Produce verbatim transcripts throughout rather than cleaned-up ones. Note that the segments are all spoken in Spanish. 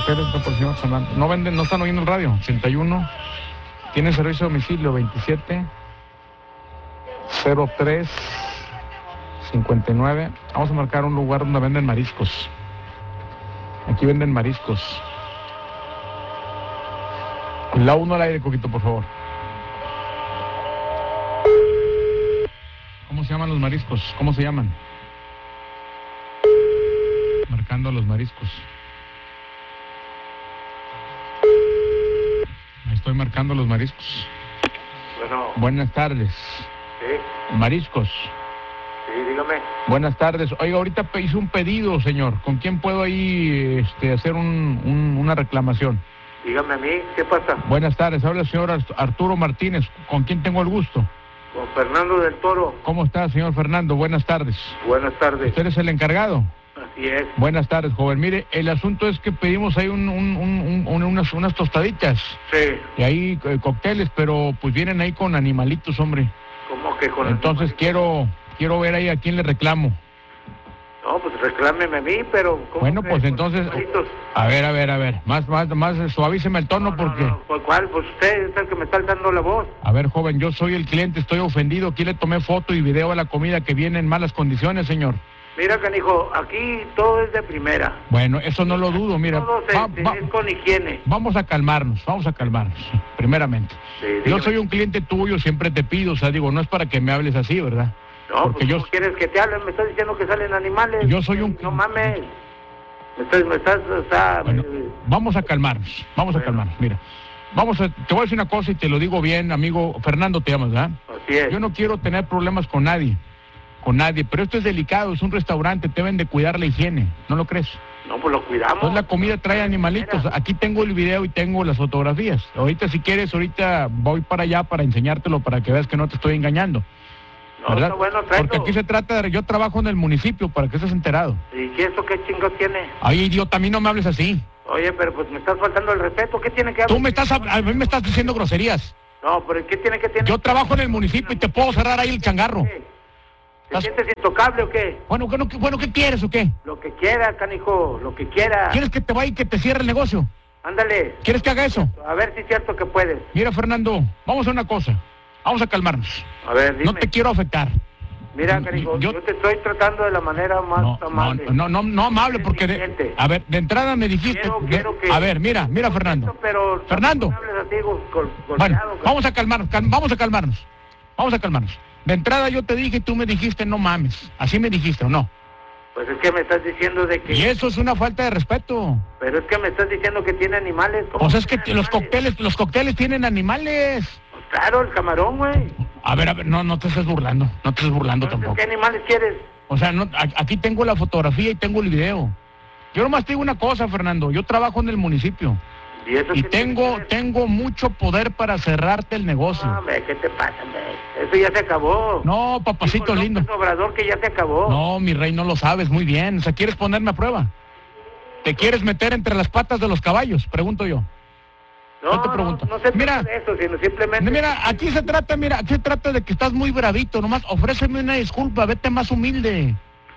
Coqueles, está por el señor Fernando. No venden, no están oyendo el radio. ochenta y uno. Tiene servicio a domicilio veintisiete cero tres cincuenta y nueve. Vamos a marcar un lugar donde venden mariscos. Aquí venden mariscos. La uno al aire, Coquito, por favor. ¿Cómo se llaman los mariscos? ¿Cómo se llaman? Marcando los mariscos. Ahí estoy marcando los mariscos. Bueno. Buenas tardes. Sí. Mariscos. Sí, dígame. Buenas tardes. Oiga, ahorita hice un pedido, señor. ¿Con quién puedo ahí este, hacer un, un, una reclamación? Dígame a mí, ¿qué pasa? Buenas tardes. Habla el señor Arturo Martínez. ¿Con quién tengo el gusto? Con Fernando del Toro. ¿Cómo está, señor Fernando? Buenas tardes. Buenas tardes. ¿Usted es el encargado? Así es. Buenas tardes, joven. Mire, el asunto es que pedimos ahí un, un, un, un, unas, unas tostaditas. Sí. Y ahí eh, cócteles, pero pues vienen ahí con animalitos, hombre. ¿Cómo que con Entonces animalitos? quiero quiero ver ahí a quién le reclamo. No, pues reclámeme a mí, pero... ¿cómo Bueno, que pues con entonces... animalitos? A ver, a ver, a ver. Más, más, más suavíceme el tono No, no, porque... no, ¿Por cuál? Pues usted es el que me está dando la voz. A ver, joven, yo soy el cliente, estoy ofendido. Aquí le tomé foto y video a la comida que viene en malas condiciones, señor. Mira, canijo, aquí todo es de primera. Bueno, eso no lo dudo, mira. Todo se, va- se- va- es con higiene. Vamos a calmarnos, vamos a calmarnos, primeramente. Sí, Yo dígame. soy un cliente tuyo, siempre te pido, o sea, digo, no es para que me hables así, ¿verdad? No, porque pues yo- ¿cómo quieres que te hablen? Me estás diciendo que salen animales. Yo soy un- No mames. Me estás, me estás, o sea... Bueno, eh, vamos a calmarnos, vamos a Bueno. calmarnos, mira. Vamos a, te voy a decir una cosa y te lo digo bien, amigo. Fernando te llamas, ¿verdad? así es. Yo no quiero tener problemas con nadie, con nadie, pero esto es delicado, es un restaurante, deben de cuidar la higiene, ¿no lo crees? No, pues lo cuidamos. Entonces la comida trae animalitos, Mira. aquí tengo el video y tengo las fotografías. Ahorita si quieres, ahorita voy para allá para enseñártelo para que veas que no te estoy engañando. No, ¿Verdad? está bueno, tráelo. Porque aquí se trata de... Yo trabajo en el municipio, para que estés enterado. ¿Y qué eso qué chingo tiene? Ay, idiota, a mí no me hables así. Oye, pero pues me estás faltando el respeto. ¿Qué tiene que Tú me estás... A, a mí me estás diciendo groserías. No, pero ¿qué tiene que tener? Yo trabajo en el municipio y te puedo cerrar ahí el changarro. ¿Qué? ¿Te Estás- sientes intocable o qué? Bueno, ¿qué, no- qué- bueno, ¿qué quieres o qué? Lo que quiera, canijo, lo que quiera. ¿Quieres que te vaya y que te cierre el negocio? Ándale. ¿Quieres que haga eso? A ver si es cierto que puedes. Mira, Fernando, vamos a una cosa. Vamos a calmarnos. A ver, dime. No te quiero afectar. Mira, yo- canijo, yo- yo, te estoy tratando de la manera más No, amable. no, no, no, no amable porque... de- Inteligente. a ver, de entrada me dijiste... Quiero- de- quiero que- a ver, mira, mira, Fernando. Pero Fernando. no hables así, gol- gol- Bueno, golpeado, vamos a calmarnos, cal- vamos a calmarnos. Vamos a calmarnos. De entrada yo te dije y tú me dijiste no mames. Así me dijiste, ¿o no? Pues es que me estás diciendo de que... Y eso es una falta de respeto. Pero es que me estás diciendo que tiene animales. ¿Cómo O sea, es que tiene los animales? cócteles, los cócteles tienen animales. Pues claro, el camarón, güey. A ver, a ver, no, no te estés burlando, no te estés burlando Entonces, tampoco. ¿qué animales quieres? O sea, no, a- aquí tengo la fotografía y tengo el video. Yo nomás te digo una cosa, Fernando, yo trabajo en el municipio ¿Y, eso y qué tiene tengo, que ver? tengo mucho poder para cerrarte el No, negocio. hombre, ¿qué te pasa, hombre? Eso ya se acabó. No, papacito Dijo lindo. López Obrador que ya se acabó. No, mi rey, no lo sabes muy bien. O sea, ¿quieres ponerme a prueba? ¿Te quieres meter entre las patas de los caballos? Pregunto yo. no, yo te pregunto. No, no se Mira, trata de eso, sino simplemente... Mira, aquí se trata, mira, aquí se trata de que estás muy bravito. Nomás ofréceme una disculpa, vete más humilde.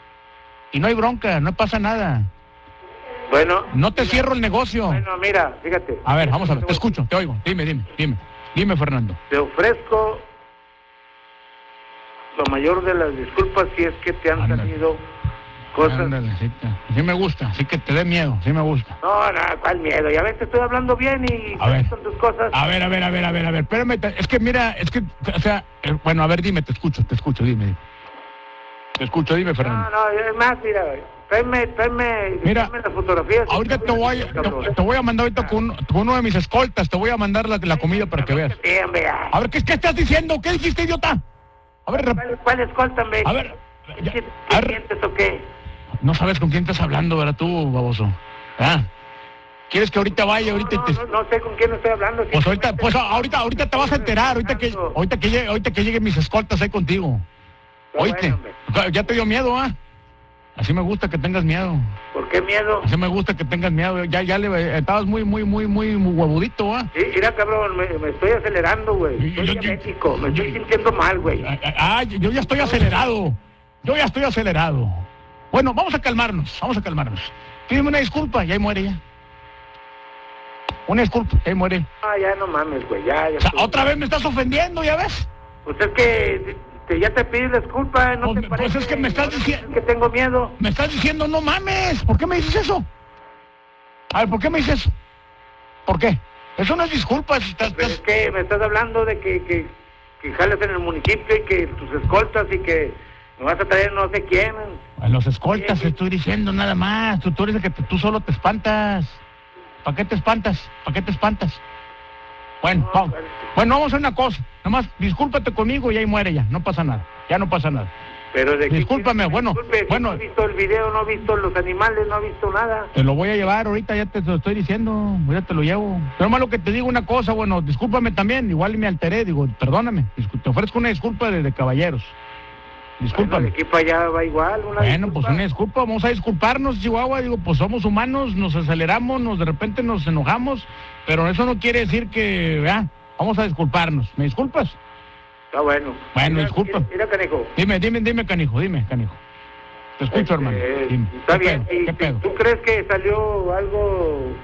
Y no hay bronca, no pasa nada. Bueno... No te cierro el negocio. Bueno, mira, fíjate. A ver, vamos a ver, te escucho, te oigo. Dime, dime, dime. Dime, Fernando. Te ofrezco lo mayor de las disculpas si es que te han Ándale. salido cosas... Ándale, sí, te- sí me gusta, sí que te dé miedo, sí me gusta. No, no, cuál miedo. Ya ves, te estoy hablando bien y A ver. con tus cosas. A ver, a ver, a ver, a ver, a ver, espérame, te- es que mira, es que, o sea, eh, bueno, a ver, dime, te escucho, te escucho, dime, dime. Te escucho, dime, No, Fernando. no, es más, mira, tráeme, tráeme, Mira, tráeme las fotografías. Ahorita te voy, a- Cabrón. te, te voy a mandar ahorita con, con uno de mis escoltas, te voy a mandar la, la comida para que veas. Sí, hombre, ay. A ver, ¿qué, qué estás diciendo? ¿Qué dijiste, idiota? A ver, rep- ¿Cuál, cuál escóltame? a ver, ya- ¿Qué, a qué ver, sientes o qué? no sabes con quién estás hablando, ¿verdad tú, baboso? ¿Ah? ¿Quieres que ahorita vaya, ahorita no, te... no, no sé con quién estoy hablando. Pues ahorita, simplemente- pues ahorita, ahorita te vas a enterar, ahorita que, ahorita que llegue, ahorita que lleguen mis escoltas ahí contigo. Está Oíste, bueno, hombre. ya te dio miedo, ¿ah? Así me gusta que tengas miedo. ¿Por qué miedo? Así me gusta que tengas miedo. Ya, ya le estabas muy, muy, muy, muy, muy huevudito, ¿ah? Sí, mira, cabrón, me, me estoy acelerando, güey. Yo- Estoy yo- yo- diabético, me yo- estoy sintiendo mal, güey. Ah, ah, yo ya estoy acelerado. Yo ya estoy acelerado. Bueno, vamos a calmarnos, vamos a calmarnos. Pídeme una disculpa y ahí muere ya. Una disculpa, ahí muere. Ah, ya no mames, güey, ya, ya. O sea, estuvo. otra vez me estás ofendiendo, ¿ya ves? Pues es que te- ya te pedí la disculpa, ¿no Pues, te pues parece? es que me estás Ahora diciendo- dices que tengo miedo. Me estás diciendo, no mames, ¿por qué me dices eso? A ver, ¿por qué me dices eso? ¿Por qué? Eso no es disculpa, si estás... Pero es estás- que me estás hablando de que, que, que jales en el municipio y que tus escoltas y que me vas a traer no sé quién. A los escoltas Sí, sí. estoy diciendo nada más, tú, tú eres el que te- tú solo te espantas. ¿Para qué te espantas? ¿Para qué te espantas? Bueno, No, vamos. pues- Bueno, vamos a hacer una cosa. Nada más, discúlpate conmigo y ahí muere ya. No pasa nada. Ya no pasa nada. Pero de qué Discúlpame, quieres que me bueno, disculpe? Si bueno. No he visto el video, no he visto los animales, no he visto nada. Te lo voy a llevar ahorita, ya te lo estoy diciendo. Ya te lo llevo. Pero malo que te digo una cosa, bueno, discúlpame también. Igual me alteré, digo, perdóname. Discul- Te ofrezco una disculpa de, de caballeros. Bueno, Discúlpame. de aquí para allá va igual. Una Bueno, disculpa. pues una disculpa, vamos a disculparnos, Chihuahua, digo, pues somos humanos, nos aceleramos, nos de repente nos enojamos, pero eso no quiere decir que, vea, vamos a disculparnos. ¿Me disculpas? Está bueno. Bueno, Mira, disculpa. Mira, mira, canijo. Dime, dime, dime, canijo, dime, canijo. Te escucho, Este, hermano. Dime. Está ¿Qué bien. pedo? ¿Y ¿Qué pedo? tú crees que salió algo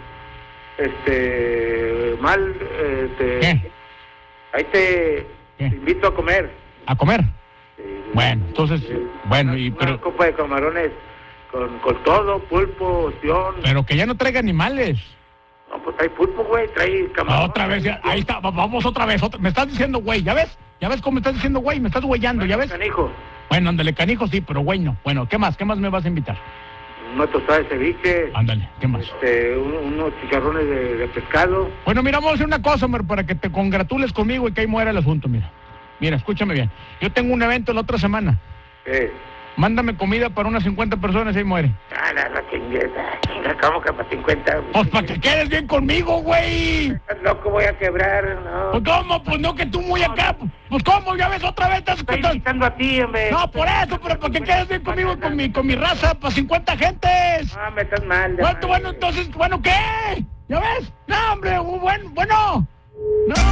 este mal? Este, ¿Qué? Ahí te, ¿Qué? te invito a comer. ¿A comer? Eh, Bueno, entonces, eh, bueno, y una pero, copa de camarones con, con todo, pulpo, ostión. pero que ya no traiga animales. No, pues trae pulpo, güey, trae camarón. Otra vez, ya- ahí está, va- vamos otra vez. Otra, me estás diciendo, güey, ¿ya ves? ¿Ya ves cómo me estás diciendo, güey? Me estás güeyando, ¿ya ves? Canijo, Bueno, ándale, canijo, sí, pero güey no. Bueno, ¿qué más? ¿Qué más me vas a invitar? una tostada de ceviche, Ándale, ¿qué más? este, un- unos chicharrones de, de pescado. Bueno, mira, vamos a hacer una cosa, hombre, para que te congratules conmigo y que ahí muera el asunto, mira. Mira, escúchame bien. Yo tengo un evento la otra semana. Eh, Mándame comida para unas cincuenta personas y ahí muere. ah, la, la chingueta, chinga, ¿cómo que para cincuenta? Pues para que quedes bien conmigo, güey. Estás loco, voy a quebrar, no. Pues cómo, pues no que tú muy acá. Pues cómo, ya ves, otra vez estás... Estoy invitando a ti, hombre. No, por eso, pero para que quedes bien conmigo y con mi, con mi raza, para cincuenta gentes. Ah, me estás mal. de Bueno, madre. bueno, entonces, bueno, ¿qué? ¿Ya ves? No, hombre, bueno, bueno. No.